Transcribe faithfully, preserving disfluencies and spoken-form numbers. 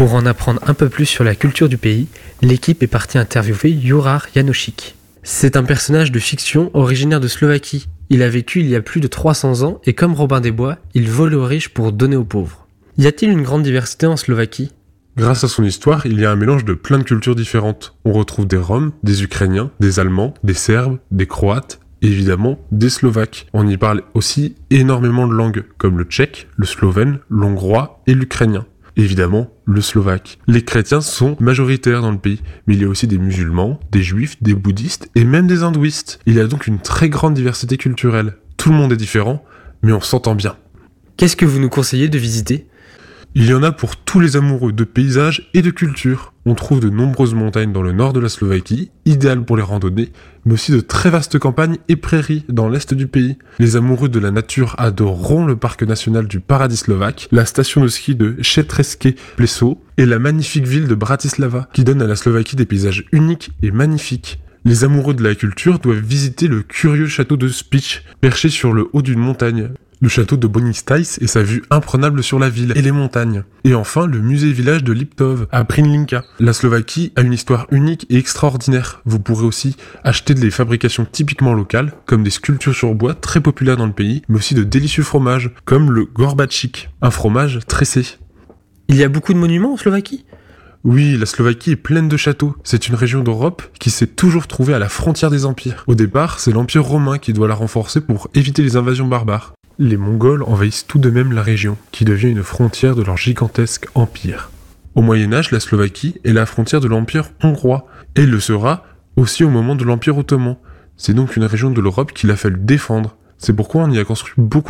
Pour en apprendre un peu plus sur la culture du pays, l'équipe est partie interviewer Juraj Jánošík. C'est un personnage de fiction originaire de Slovaquie. Il a vécu il y a plus de trois cents ans et comme Robin des Bois, il vole aux riches pour donner aux pauvres. Y a-t-il une grande diversité en Slovaquie ? Grâce à son histoire, il y a un mélange de plein de cultures différentes. On retrouve des Roms, des Ukrainiens, des Allemands, des Serbes, des Croates, et évidemment des Slovaques. On y parle aussi énormément de langues, comme le tchèque, le slovène, l'hongrois et l'ukrainien. Évidemment, le slovaque. Les chrétiens sont majoritaires dans le pays, mais il y a aussi des musulmans, des juifs, des bouddhistes et même des hindouistes. Il y a donc une très grande diversité culturelle. Tout le monde est différent, mais on s'entend bien. Qu'est-ce que vous nous conseillez de visiter ? Il y en a pour tous les amoureux de paysages et de culture. On trouve de nombreuses montagnes dans le nord de la Slovaquie, idéales pour les randonnées, mais aussi de très vastes campagnes et prairies dans l'est du pays. Les amoureux de la nature adoreront le parc national du Paradis slovaque, la station de ski de Šetreské pleso et la magnifique ville de Bratislava, qui donne à la Slovaquie des paysages uniques et magnifiques. Les amoureux de la culture doivent visiter le curieux château de Spiš, perché sur le haut d'une montagne. Le château de Bonistajs et sa vue imprenable sur la ville et les montagnes. Et enfin, le musée-village de Liptov, à Prinlinka. La Slovaquie a une histoire unique et extraordinaire. Vous pourrez aussi acheter des fabrications typiquement locales, comme des sculptures sur bois très populaires dans le pays, mais aussi de délicieux fromages, comme le gorbačík, un fromage tressé. Il y a beaucoup de monuments en Slovaquie ? Oui, la Slovaquie est pleine de châteaux. C'est une région d'Europe qui s'est toujours trouvée à la frontière des empires. Au départ, c'est l'Empire romain qui doit la renforcer pour éviter les invasions barbares. Les Mongols envahissent tout de même la région, qui devient une frontière de leur gigantesque empire. Au Moyen-Âge, la Slovaquie est la frontière de l'Empire hongrois, et elle le sera aussi au moment de l'Empire ottoman. C'est donc une région de l'Europe qu'il a fallu défendre. C'est pourquoi on y a construit beaucoup